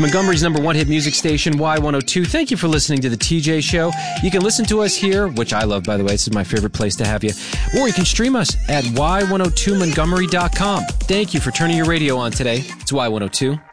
Montgomery's number one hit music station, Y102. Thank you for listening to The TJ Show. You can listen to us here, which I love, by the way. This is my favorite place to have you. Or you can stream us at y102montgomery.com. Thank you for turning your radio on today. It's Y102.